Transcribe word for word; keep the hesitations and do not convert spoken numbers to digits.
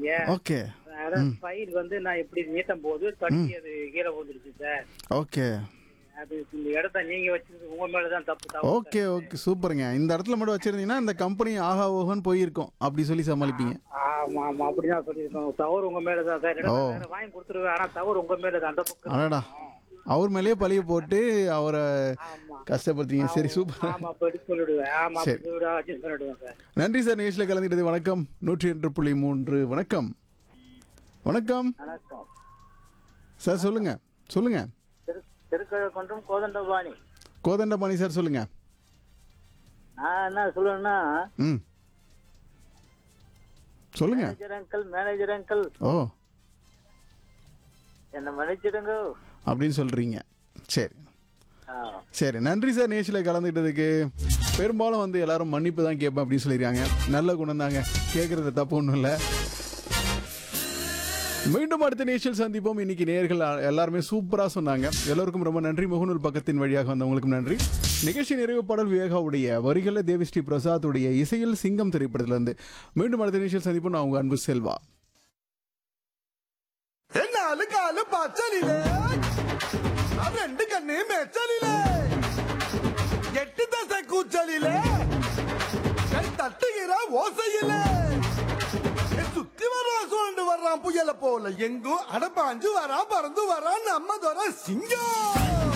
நீங்க. ஓகே. அதான் ஃபைல் வந்து நான் எப்படி நீட்டும் போது தட்டி அது கீழே விழுந்துருச்சு சார். ஓகே. அது இந்த இடத்த நீங்க வச்சிருந்தது உங்க மேலதான் தப்பு. தப்பு ஓகே ஓகே சூப்பருங்க. இந்த இடத்துல மட்டும் வச்சிருந்தீங்கன்னா இந்த கம்பெனி ஆஹா ஓஹோன்னு போயிருக்கும் அப்படி சொல்லி சமாளிப்பீங்க. ஆமா ஆமா அப்படிதான் சொல்லியிருக்கோம். தவறு உங்க மேலதான் சார். இடத்த ஓ. வேற வாங்கி கொடுத்துருவேன், ஆனா தவறு உங்க மேலதான். அந்த பக்கம் அடடா, அவர் மேலேயே பழிய போட்டு அவரை ஆமா கஷ்டப்படுத்தீங்க. சரி சூப்பர். ஆமா அப்படி சொல்லிடுவேன். ஆமா சரி. அப்படி சொல்லிவிடுவேன், அட்ஜஸ்ட் பண்ணிடுவேன் சார். நன்றி சார், நிகழ்ச்சியில் கலந்துக்கிட்டது. வணக்கம். நூற்றி ஒன்று புள்ளி மூன்று. வணக்கம் வணக்கம் வணக்கம் சார், சொல்லுங்க சொல்லுங்க. திரு திருக்கழுக்குன்றம் கோதண்டபாணி. கோதண்டபாணி சார் சொல்லுங்க. நான் என்ன சொல்லுவேன்னா, ம் சொல்லுங்க. மேனேஜர் அங்கிள் மேனேஜர் அங்கிள் ஓ என்ன மன்னிச்சிடுங்க அப்படின்னு சொல்றீங்க. சரி ஆ. சரி, நன்றி சார் நிகழ்ச்சியில் கலந்துக்கிட்டதுக்கு. பெரும்பாலும் வந்து எல்லாரும் மன்னிப்பு தான் கேட்பேன் அப்படின்னு சொல்லியிருக்காங்க. நல்ல குணம் தாங்க, கேட்குறது தப்பு ஒன்றும் இல்லை. மீண்டும் அடுத்த நிகழ்ச்சியில் சந்திப்போம். இன்னைக்கு நேயர்கள் எல்லாருமே சூப்பராக சொன்னாங்க. எல்லோருக்கும் ரொம்ப நன்றி. முகநூல் பக்கத்தின் வழியாக வந்தவங்களுக்கும் நன்றி. நிகழ்ச்சி நிறைவு பாடல் விவேகாவுடைய வரிகளில் தேவிஸ்ரீ பிரசாத்துடைய இசையில் சிங்கம் திரைப்படத்திலிருந்து. மீண்டும் அடுத்த நிகழ்ச்சியில் சந்திப்போம். நான் உங்க அன்பு செல்வா. நாலு காலு பச்சலிலே ரெண்டு கண்ணு மெச்சலிலே எட்டு தசை கூச்சலிலே கை தட்டுகிற ஓசையிலே சுத்தி வர்றான் சுழண்டு வர்றான் புயல போல எங்கும் அடப்பாஞ்சு வரான் பறந்து வரான் நம்ம தோற சிங்கம்.